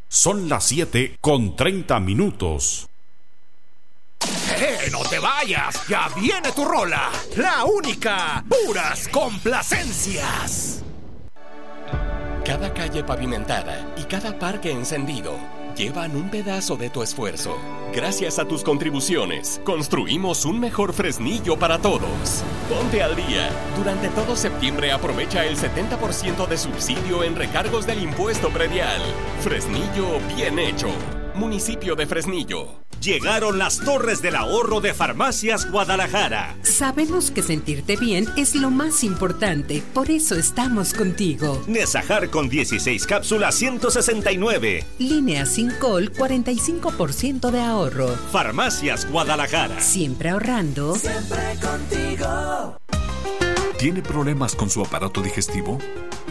Son las 7:30. ¡No te vayas! ¡Ya viene tu rola! ¡La única! ¡Puras complacencias! Cada calle pavimentada y cada parque encendido llevan un pedazo de tu esfuerzo. Gracias a tus contribuciones, construimos un mejor Fresnillo para todos. Ponte al día. Durante todo septiembre aprovecha el 70% de subsidio en recargos del impuesto predial. Fresnillo bien hecho. Municipio de Fresnillo. Llegaron las Torres del Ahorro de Farmacias Guadalajara. Sabemos que sentirte bien es lo más importante, por eso estamos contigo. Nesajar con 16 cápsulas, 169. Línea Sincol, 45% de ahorro. Farmacias Guadalajara. Siempre ahorrando. Siempre contigo. ¿Tiene problemas con su aparato digestivo?